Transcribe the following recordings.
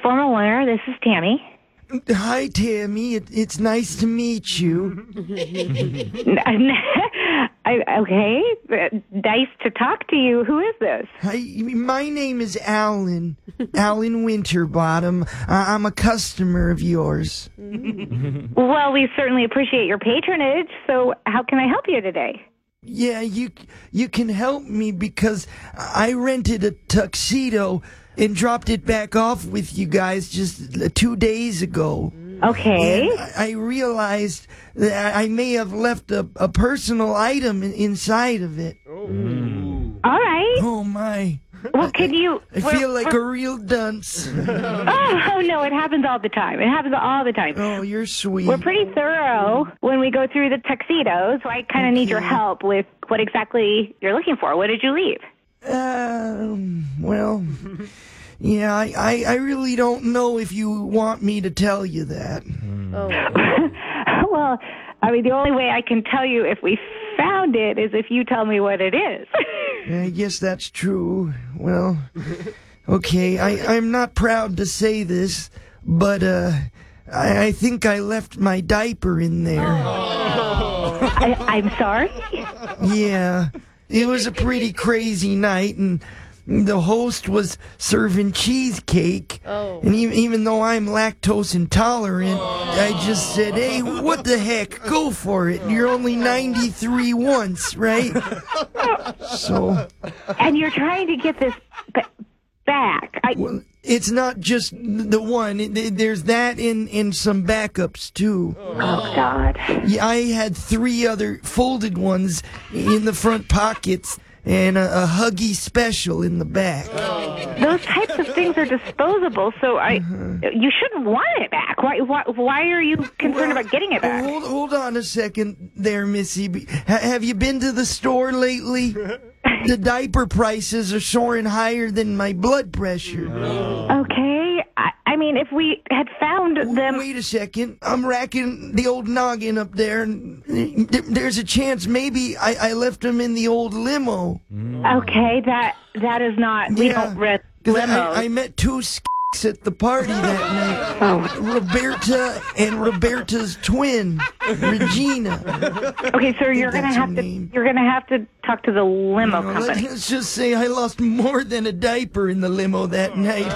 Formal Wear, this is Tammy. Hi, Tammy. It's nice to meet you. Okay, nice to talk to you. Who is this? Hi, my name is Alan. Alan Winterbottom. I'm a customer of yours. Well, we certainly appreciate your patronage, so how can I help you today? Yeah, you can help me because I rented a tuxedo and dropped it back off with you guys just 2 days ago. Okay. And I realized that I may have left a personal item inside of it. All right. Oh, my. Well, can you... I feel like a real dunce. Oh, no, it happens all the time. It happens all the time. Oh, you're sweet. We're pretty thorough when we go through the tuxedo, so I kind of need your help with what exactly you're looking for. What did you leave? Well, yeah, I really don't know if you want me to tell you that. Well, I mean, the only way I can tell you if we found it is if you tell me what it is. I guess that's true. Well, okay, I'm not proud to say this, but I think I left my diaper in there. I'm sorry? Yeah, it was a pretty crazy night, and the host was serving cheesecake. And even though I'm lactose intolerant, I just said, hey, what the heck, go for it. You're only 93 once, right? So. And you're trying to get this back. Well, it's not just the one. There's that and some backups, too. Oh, God. Yeah, I had 3 other folded ones in the front pockets and a Huggy Special in the back. Those types of things are disposable, so you shouldn't want it back. Why are you concerned about getting it back? Hold on a second there, Missy. Have you been to the store lately? The diaper prices are soaring higher than my blood pressure. Okay. I mean, if we had found them... Wait a second. I'm racking the old noggin up there, and there's a chance maybe I left them in the old limo. Okay, that is not... We don't rent limos. I met 2 at the party that night. Roberta and Roberta's twin, Regina. Okay, so you're gonna have to talk to the limo company. Let's just say I lost more than a diaper in the limo that night.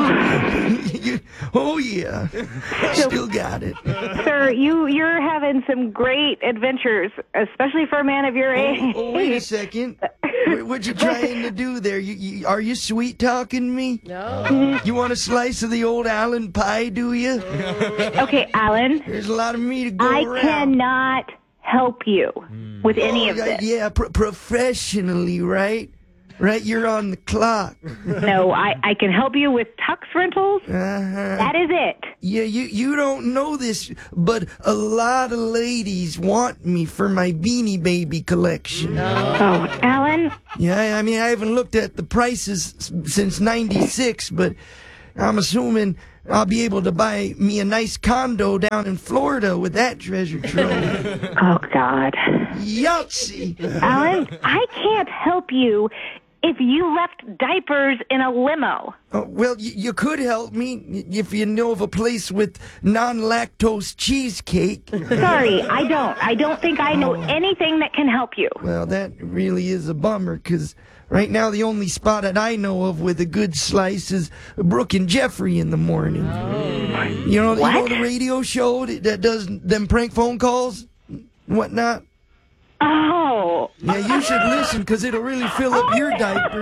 Oh yeah, still got it. Sir, you're having some great adventures, especially for a man of your age. Wait a second. What you trying to do there? Are you sweet talking me? No. You want a slice of the old Allen pie, do you? Okay, Alan. There's a lot of meat to go around. I cannot help you with any of this. Yeah, professionally, right? Right, you're on the clock. No, I can help you with tux rentals. That is it. Yeah, you don't know this, but a lot of ladies want me for my Beanie Baby collection. Oh, Alan? Yeah, I mean, I haven't looked at the prices since '96, but I'm assuming I'll be able to buy me a nice condo down in Florida with that treasure trove. Oh, God. Yahtzee! Alan, I can't help you if you left diapers in a limo. Well, you could help me if you know of a place with non-lactose cheesecake. Sorry, I don't. I don't think I know anything that can help you. Well, that really is a bummer, because right now the only spot that I know of with a good slice is Brooke and Jeffrey in the morning. You know the radio show that does them prank phone calls and whatnot? Oh. Yeah, you should listen, because it'll really fill up your diaper.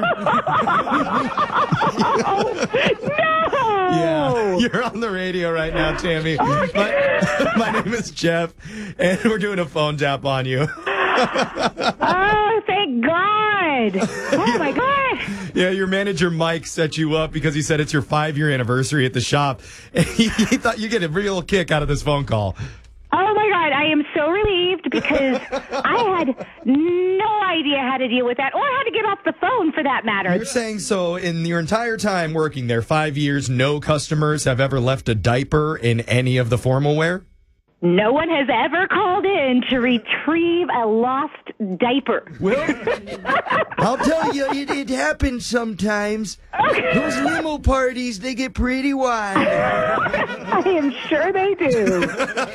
No! Yeah, you're on the radio right now, Tammy. My name is Jeff, and we're doing a phone tap on you. Oh, thank God. Oh, my God. Yeah, your manager, Mike, set you up because he said it's your 5-year anniversary at the shop, and he thought you'd get a real kick out of this phone call. Oh, my God, I am so relieved because I had no idea how to deal with that or how to get off the phone, for that matter. You're saying so in your entire time working there, 5 years, no customers have ever left a diaper in any of the formal wear? No one has ever called in to retrieve a lost diaper. Well, I'll tell you, it happens sometimes. Those limo parties, they get pretty wild. I am sure they do.